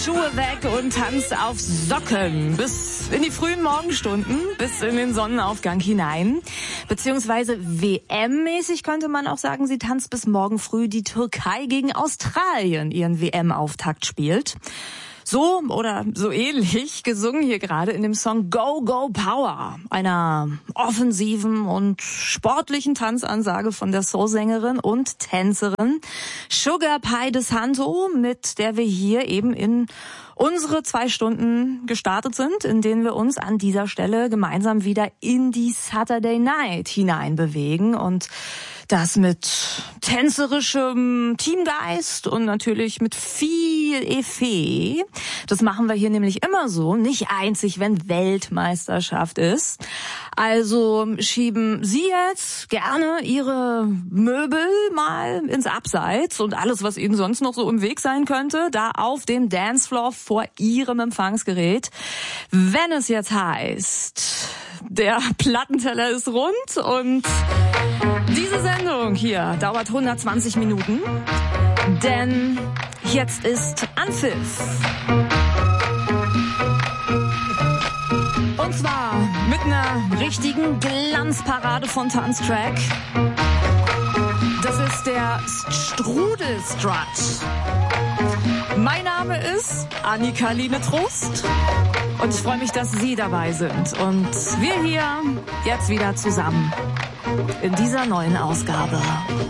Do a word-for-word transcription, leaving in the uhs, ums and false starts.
Schuhe weg und Tanz auf Socken bis in die frühen Morgenstunden, bis in den Sonnenaufgang hinein. Beziehungsweise W M-mäßig könnte man auch sagen, sie tanzt bis morgen früh die Türkei gegen Australien ihren W M-Auftakt spielt. So oder so ähnlich gesungen hier gerade in dem Song Go Go Power, einer offensiven und sportlichen Tanzansage von der Soulsängerin und Tänzerin Sugar Pie DeSanto, mit der wir hier eben in unsere zwei Stunden gestartet sind, in denen wir uns an dieser Stelle gemeinsam wieder in die Saturday Night hineinbewegen und das mit tänzerischem Teamgeist und natürlich mit viel Effet. Das machen wir hier nämlich immer so, nicht einzig, wenn Weltmeisterschaft ist. Also schieben Sie jetzt gerne Ihre Möbel mal ins Abseits und alles, was Ihnen sonst noch so im Weg sein könnte, da auf dem Dancefloor vor Ihrem Empfangsgerät. Wenn es jetzt heißt, der Plattenteller ist rund und diese Sendung hier dauert hundertzwanzig Minuten, denn jetzt ist Anpfiff. Und zwar mit einer richtigen Glanzparade von Tanztrack. Das ist der Strudelstrut. Mein Name ist Annika-Line Trost und ich freue mich, dass Sie dabei sind. Und wir hier jetzt wieder zusammen in dieser neuen Ausgabe.